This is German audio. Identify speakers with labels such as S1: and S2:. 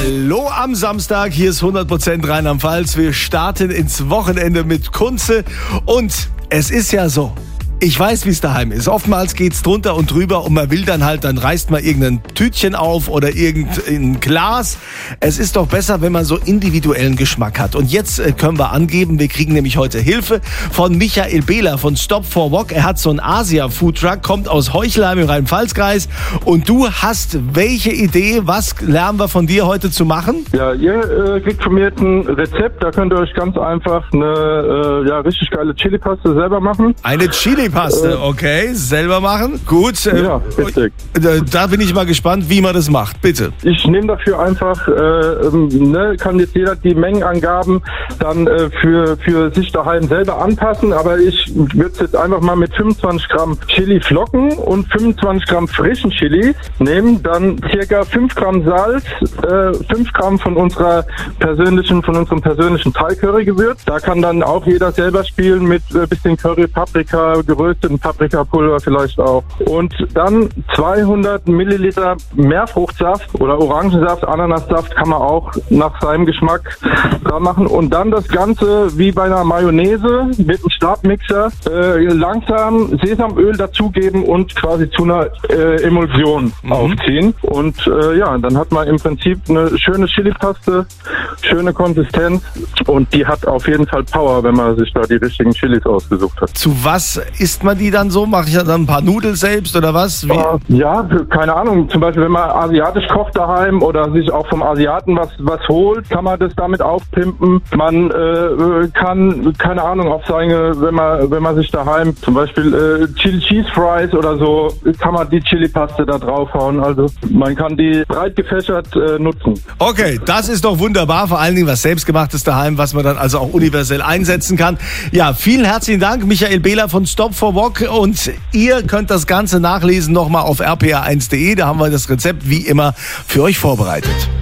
S1: Hallo am Samstag, hier ist 100% Rheinland-Pfalz. Wir starten ins Wochenende mit Kunze und es ist ja so. Ich weiß, wie es daheim ist. Oftmals geht's drunter und drüber und man will dann reißt man irgendein Tütchen auf oder irgendein Glas. Es ist doch besser, wenn man so individuellen Geschmack hat. Und jetzt können wir angeben, wir kriegen nämlich heute Hilfe von Michael Behler von Stop for Wok. Er hat so einen Asia-Food-Truck, kommt aus Heuchelheim im Rhein-Pfalz-Kreis. Und du hast welche Idee, was lernen wir von dir heute zu machen?
S2: Ja, ihr kriegt von mir ein Rezept. Da könnt ihr euch ganz einfach eine richtig geile Chili-Paste selber machen.
S1: Eine Chili-Paste, okay, selber machen. Gut.
S2: Ja, richtig.
S1: Da bin ich mal gespannt, wie man das macht. Bitte.
S2: Ich nehme dafür einfach, kann jetzt jeder die Mengenangaben dann für sich daheim selber anpassen, aber ich würde es jetzt einfach mal mit 25 Gramm Chili-Flocken und 25 Gramm frischen Chili nehmen, dann circa 5 Gramm Salz, 5 Gramm von unserem persönlichen Thai-Curry-Gewürz. Da kann dann auch jeder selber spielen mit bisschen Curry, Paprika, gerösteten Paprikapulver vielleicht auch. Und dann 200 Milliliter Meerfruchtsaft oder Orangensaft, Ananassaft kann man auch nach seinem Geschmack da machen. Und dann das Ganze wie bei einer Mayonnaise mit einem Stabmixer langsam Sesamöl dazugeben und quasi zu einer Emulsion aufziehen. Und dann hat man im Prinzip eine schöne Chili-Paste, schöne Konsistenz und die hat auf jeden Fall Power, wenn man sich da die richtigen Chilis ausgesucht hat.
S1: Zu was isst man die dann so? Mache ich dann ein paar Nudeln selbst oder was?
S2: Ja, keine Ahnung. Zum Beispiel, wenn man asiatisch kocht daheim oder sich auch vom Asiaten was holt, kann man das damit aufpimpen. Man kann, keine Ahnung, auf seine, wenn man sich daheim zum Beispiel Chili Cheese Fries oder so, kann man die Chili-Paste da draufhauen. Also man kann die breit gefächert nutzen.
S1: Okay, das ist doch wunderbar. Vor allen Dingen was Selbstgemachtes daheim, was man dann also auch universell einsetzen kann. Ja, vielen herzlichen Dank, Michael Behler von Stop for Wok. Und ihr könnt das Ganze nachlesen nochmal auf rpa1.de. Da haben wir das Rezept wie immer für euch vorbereitet.